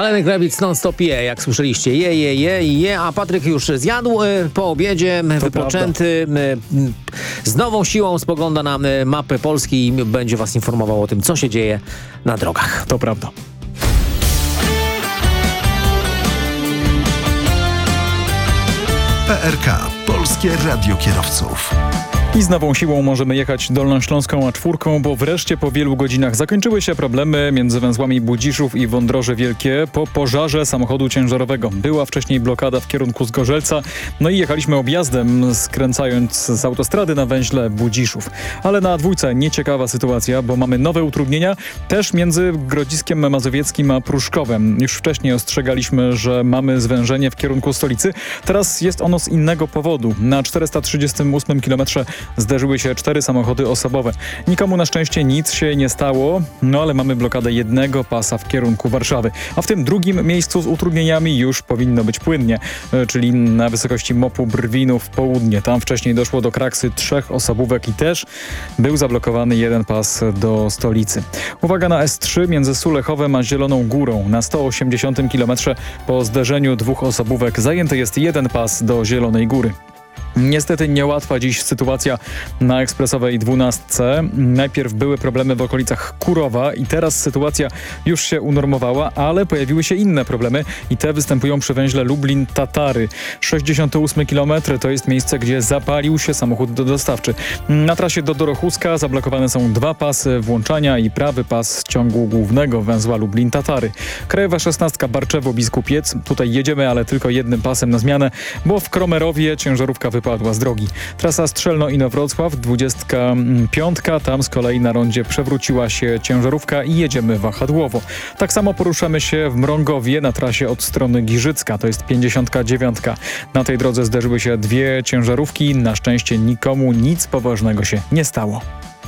Lenny Kravitz non-stop je, jak słyszeliście. Je, a Patryk już zjadł po obiedzie, wypoczęty. Z nową siłą spogląda na mapę Polski i będzie was informował o tym, co się dzieje na drogach. To prawda. PRK. Polskie Radio Kierowców. I z nową siłą możemy jechać Dolnośląską A4, bo wreszcie po wielu godzinach zakończyły się problemy między węzłami Budziszów i Wądroże Wielkie po pożarze samochodu ciężarowego. Była wcześniej blokada w kierunku Zgorzelca, no i jechaliśmy objazdem, skręcając z autostrady na węźle Budziszów. Ale na A2 nieciekawa sytuacja, bo mamy nowe utrudnienia też między Grodziskiem Mazowieckim a Pruszkowem. Już wcześniej ostrzegaliśmy, że mamy zwężenie w kierunku stolicy. Teraz jest ono z innego powodu. Na 438 km zderzyły się 4 samochody osobowe. Nikomu na szczęście nic się nie stało, no ale mamy blokadę jednego pasa w kierunku Warszawy. A w tym drugim miejscu z utrudnieniami już powinno być płynnie, czyli na wysokości MOP-u Brwinów w południe. Tam wcześniej doszło do kraksy 3 osobówek i też był zablokowany jeden pas do stolicy. Uwaga na S3 między Sulechowem a Zieloną Górą. Na 180 km po zderzeniu 2 osobówek zajęty jest jeden pas do Zielonej Góry. Niestety niełatwa dziś sytuacja na ekspresowej 12. Najpierw były problemy w okolicach Kurowa i teraz sytuacja już się unormowała, ale pojawiły się inne problemy i te występują przy węźle Lublin-Tatary. 68 km to jest miejsce, gdzie zapalił się samochód dostawczy. Na trasie do Dorochuska zablokowane są 2 pasy włączania i prawy pas ciągu głównego węzła Lublin-Tatary. Krajowa 16 Barczewo-Biskupiec. Tutaj jedziemy, ale tylko jednym pasem na zmianę, bo w Kromerowie ciężarówka wypadła z drogi. Trasa Strzelno-Inowrocław, 25. Tam z kolei na rondzie przewróciła się ciężarówka i jedziemy wahadłowo. Tak samo poruszamy się w Mrągowie na trasie od strony Giżycka. To jest 59. Na tej drodze zderzyły się 2 ciężarówki. Na szczęście nikomu nic poważnego się nie stało.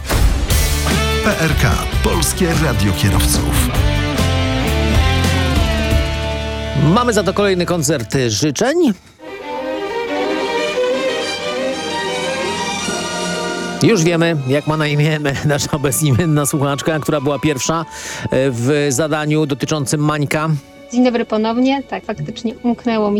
PRK. Polskie Radio Kierowców. Mamy za to kolejny koncert życzeń. Już wiemy, jak ma na imię nasza bezimienna słuchaczka, która była pierwsza w zadaniu dotyczącym Mańka. Dzień dobry ponownie. Tak, faktycznie umknęło mi